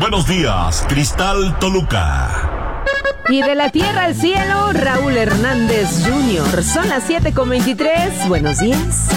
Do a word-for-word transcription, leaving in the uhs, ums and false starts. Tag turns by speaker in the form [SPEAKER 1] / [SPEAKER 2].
[SPEAKER 1] buenos días, Cristal Toluca.
[SPEAKER 2] Y de la tierra al cielo, Raúl Hernández junior Son las siete con veintitrés. Buenos días.